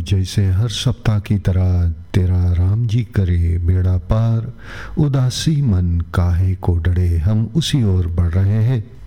जैसे हर सप्ताह की तरह तेरा राम जी करे बेड़ा पार, उदासी मन काहे को डरे, हम उसी ओर बढ़ रहे हैं।